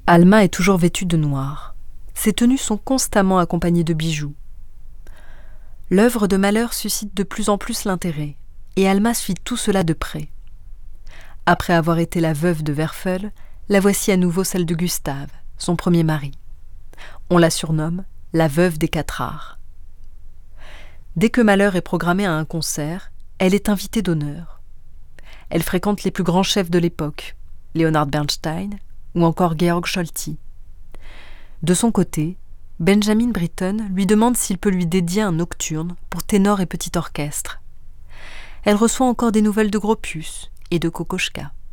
Alma est toujours vêtue de noir. Ses tenues sont constamment accompagnées de bijoux. L'œuvre de Mahler suscite de plus en plus l'intérêt, et Alma suit tout cela de près. Après avoir été la veuve de Werfel, la voici à nouveau celle de Gustave, son premier mari. On la surnomme la veuve des 4 arts. Dès que Mahler est programmé à un concert, elle est invitée d'honneur. Elle fréquente les plus grands chefs de l'époque, Leonard Bernstein ou encore Georg Scholti. De son côté, Benjamin Britten lui demande s'il peut lui dédier un nocturne pour ténor et petit orchestre. Elle reçoit encore des nouvelles de Gropius et de Kokoschka.